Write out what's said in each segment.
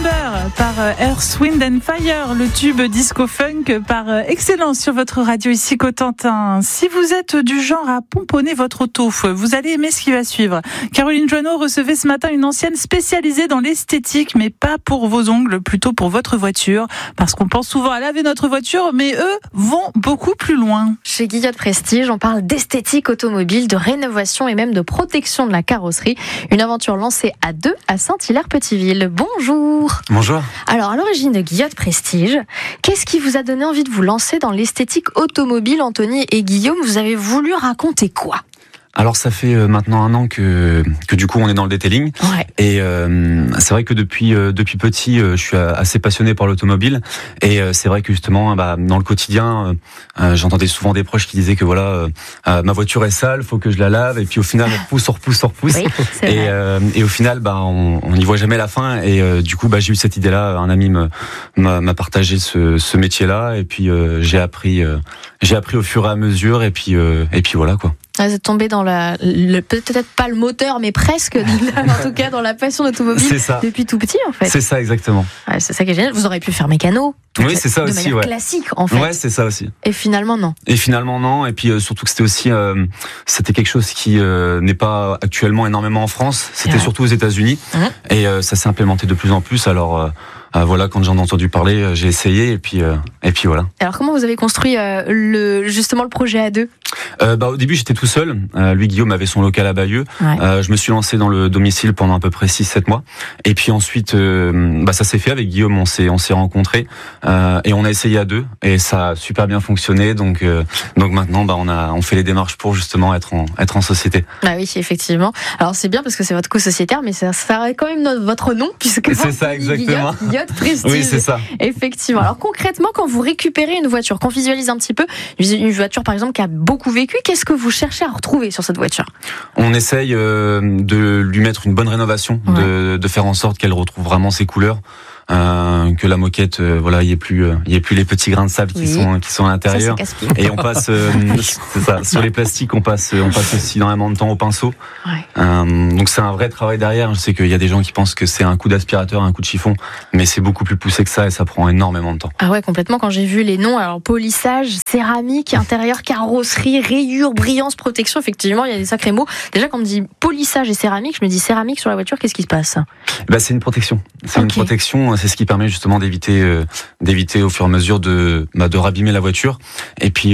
November par Earth, Wind and Fire, le tube disco-funk par excellence sur votre radio ici Cotentin. Si vous êtes du genre à pomponner votre auto, vous allez aimer ce qui va suivre. Caroline Joanneau recevait ce matin une ancienne spécialisée dans l'esthétique, mais pas pour vos ongles, plutôt pour votre voiture, parce qu'on pense souvent à laver notre voiture, mais eux vont beaucoup plus loin. Chez Guillotte Prestige, on parle d'esthétique automobile, de rénovation et même de protection de la carrosserie. Une aventure lancée à deux à Saint-Hilaire-Petiteville. Bonjour. Bonjour. Alors, à l'origine de Guillotte Prestige, qu'est-ce qui vous a donné envie de vous lancer dans l'esthétique automobile, Anthony et Guillaume? Vous avez voulu raconter quoi? Alors ça fait maintenant 1 an que du coup on est dans le detailing. Ouais. Et c'est vrai que depuis petit je suis assez passionné par l'automobile et c'est vrai que justement dans le quotidien j'entendais souvent des proches qui disaient que voilà ma voiture est sale, faut que je la lave et puis au final on repousse. Oui, et au final on n'y voit jamais la fin et du coup j'ai eu cette idée là, un ami m'a partagé ce métier là et puis j'ai appris au fur et à mesure et puis voilà quoi. Vous êtes tombé dans peut-être pas le moteur, mais presque, en tout cas dans la passion d'automobile depuis tout petit, en fait. C'est ça, exactement. Ouais, c'est ça qui est génial. Vous auriez pu faire mécano. Oui, c'est ça aussi. De manière classique, en fait. Ouais, c'est ça aussi. Et finalement, non. Et puis surtout que c'était aussi, c'était quelque chose qui n'est pas actuellement énormément en France. C'était surtout aux États-Unis. Et ça s'est implémenté de plus en plus. Alors. Voilà, quand j'en ai entendu parler, j'ai essayé et puis voilà. Alors comment vous avez construit justement le projet à deux? Au début j'étais tout seul. Lui Guillaume avait son local à Bayeux. Ouais. Je me suis lancé dans le domicile pendant à peu près 6-7 mois. Et puis ensuite, ça s'est fait avec Guillaume. On s'est rencontrés et on a essayé à deux et ça a super bien fonctionné. Donc maintenant, on fait les démarches pour justement être en société. Ah oui, effectivement. Alors c'est bien parce que c'est votre co-sociétaire, mais ça a quand même votre nom puisque c'est ça exactement. Guillotte Prestige. Oui, c'est ça. Effectivement. Alors concrètement, quand vous récupérez une voiture, qu'on visualise un petit peu, une voiture par exemple qui a beaucoup vécu, qu'est-ce que vous cherchez à retrouver sur cette voiture? On essaye de lui mettre une bonne rénovation, de faire en sorte qu'elle retrouve vraiment ses couleurs. Que la moquette, il y ait plus les petits grains de sable qui sont à l'intérieur. Ça, et on passe, c'est ça, sur les plastiques, on passe aussi énormément de temps au pinceau. Ouais. Donc c'est un vrai travail derrière. Je sais qu'il y a des gens qui pensent que c'est un coup d'aspirateur, un coup de chiffon, mais c'est beaucoup plus poussé que ça et ça prend énormément de temps. Ah ouais, complètement. Quand j'ai vu les noms, alors polissage, céramique, intérieur, carrosserie, rayures, brillance, protection, effectivement, il y a des sacrés mots. Déjà, quand on me dit polissage et céramique, je me dis céramique sur la voiture, qu'est-ce qui se passe? C'est une protection. Une protection. C'est ce qui permet justement d'éviter au fur et à mesure de rabîmer la voiture et puis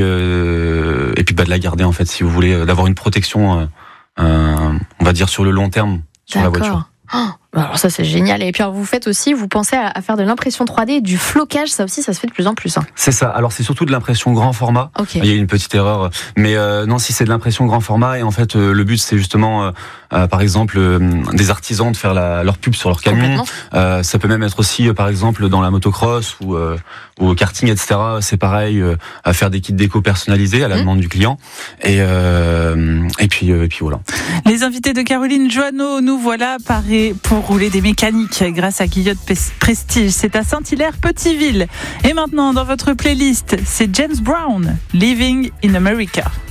de la garder en fait, si vous voulez, d'avoir une protection, on va dire sur le long terme sur la voiture. Alors ça c'est génial. Et puis alors, vous pensez à faire de l'impression 3D, du flocage, ça aussi ça se fait de plus en plus. C'est ça. Alors c'est surtout de l'impression grand format. Okay. Il y a une petite erreur, mais non, si c'est de l'impression grand format et en fait le but c'est justement par exemple des artisans de faire leur pub sur leur camion. Ça peut même être aussi par exemple dans la motocross ou au karting, etc. C'est pareil, à faire des kits déco personnalisés à la demande du client. Et puis voilà. Les invités de Caroline Joanneau, nous voilà parés pour rouler des mécaniques grâce à Guillotte Prestige. C'est à Saint-Hilaire-Petiteville. Et maintenant, dans votre playlist, c'est James Brown, Living in America.